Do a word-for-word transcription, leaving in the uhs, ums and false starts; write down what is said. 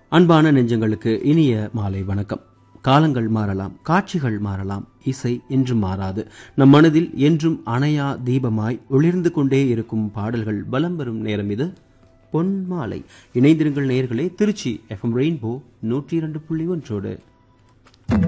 அன்பான நெஞ்சங்களுக்கு இனிய மாலை வணக்கம். காலங்கள் மாறலாம், காட்சிகள் மாறலாம், இசை என்றும் மாறாது. நம் மனதில் என்றும் அணையா தீபமாய் ஒளிர்ந்து கொண்டே இருக்கும் பாடல்கள் பலம் பெறும் நேரம் இது. பொன் மாலை. இணைந்திருங்கள் நேயர்களே, திருச்சி எஃப்எம் ரெயின்போ நூற்றி இரண்டு புள்ளி ஒன்றோடு.